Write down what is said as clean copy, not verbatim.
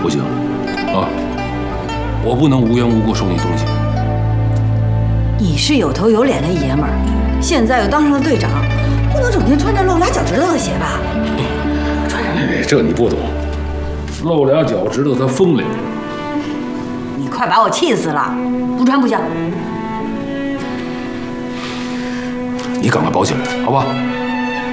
不行啊，我不能无缘无故收你东西。 你是有头有脸的爷们儿，现在又当上了队长，不能整天穿着露俩脚趾头的鞋吧？ 这你不懂，露俩脚趾头它风凉。 你快把我气死了，不穿不行。 你赶快包起来，好吧？